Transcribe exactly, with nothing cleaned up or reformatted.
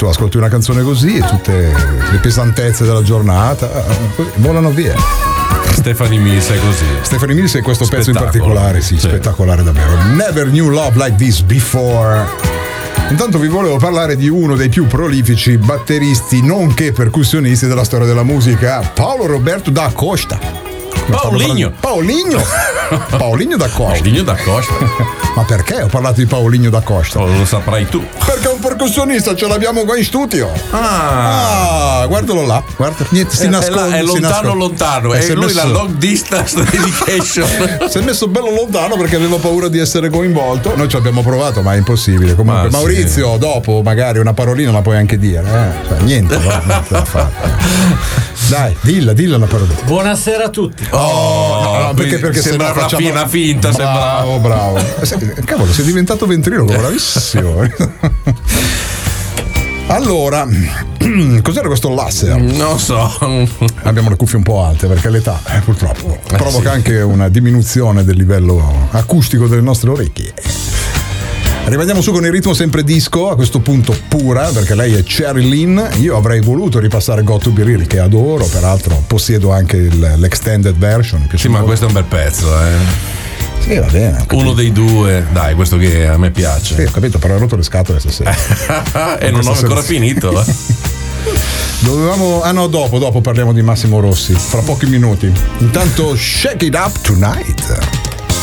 tu ascolti una canzone così e tutte le pesantezze della giornata così, volano via. Stephanie Mills è così. Stephanie Mills e questo Spettacolo. pezzo in particolare, sì, sì, spettacolare davvero. Never knew love like this before. Intanto vi volevo parlare di uno dei più prolifici batteristi nonché percussionisti della storia della musica, Paolo Roberto da Costa. Paulinho. Paulinho. Paulinho da Costa. Paulinho da Costa. Ma perché ho parlato di Paulinho da Costa? Oh, lo saprai tu. Perché è un percussionista, ce l'abbiamo qua in studio. Ah, ah guardalo là. Guarda, niente, si è, nasconde. è, è si lontano nasconde. lontano. Eh, È si è lui messo- la long distance dedication. Si è messo bello lontano perché aveva paura di essere coinvolto. Noi ci abbiamo provato, ma è impossibile. Comunque, Ma Maurizio, sì. dopo magari una parolina la puoi anche dire. Eh? Cioè, niente, no, niente da fare. Dai, dilla, dilla una parolina. Buonasera a tutti. Oh, no, no, perché, perché se no sembrava una facciamo... fina finta. Bravo, bravo. Eh, Cavolo, sei diventato ventriloquo, bravissimo. Allora, cos'era questo laser? Non so. Abbiamo le cuffie un po' alte perché l'età eh, purtroppo provoca anche una diminuzione del livello acustico delle nostre orecchie. Rimaniamo su con il ritmo sempre disco, a questo punto pura, perché lei è Cherry Lynn. Io avrei voluto ripassare Got to Be Real, che adoro, peraltro possiedo anche il, l'extended version. Mi piace Sì, ma molto. questo è un bel pezzo, eh. Sì, va bene. ho capito. Uno dei due, dai, questo che a me piace. Sì, ho capito, però ho rotto le scatole stasera. E non ho Questa ancora sera- finito. eh. Dovevamo. Ah no, dopo, dopo parliamo di Massimo Rossi, fra pochi minuti. Intanto, Shake It Up Tonight.